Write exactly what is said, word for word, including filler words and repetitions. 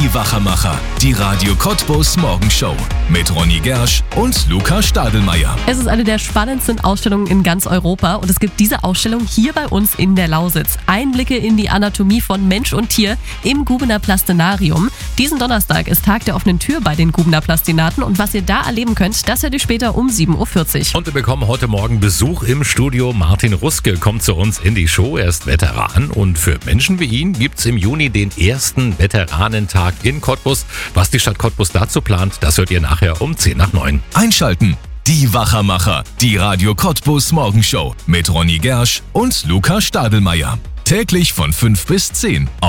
Die Wachermacher, die Radio Cottbus Morgenshow mit Ronny Gersch und Luca Stadelmeier. Es ist eine der spannendsten Ausstellungen in ganz Europa und es gibt diese Ausstellung hier bei uns in der Lausitz. Einblicke in die Anatomie von Mensch und Tier im Gubener Plastinarium. Diesen Donnerstag ist Tag der offenen Tür bei den Gubener Plastinaten und was ihr da erleben könnt, das hört ihr später um sieben Uhr vierzig. Und wir bekommen heute Morgen Besuch im Studio. Martin Ruske kommt zu uns in die Show. Er ist Veteran und für Menschen wie ihn gibt's im Juni den ersten Veteranentag in Cottbus. Was die Stadt Cottbus dazu plant, das hört ihr nachher um zehn nach neun. Einschalten. Die Wachermacher, die Radio Cottbus Morgenshow mit Ronny Gersch und Luca Stadelmeier. Täglich von fünf bis zehn.